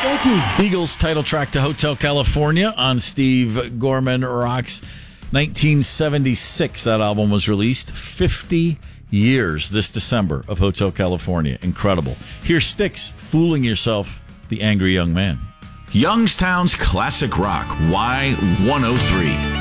Thank you. Eagles title track to Hotel California on Steve Gorman Rocks. 1976, that album was released. 50 years this December of Hotel California. Incredible. Here's Styx, Fooling Yourself, the Angry Young Man. Youngstown's classic rock, Y103.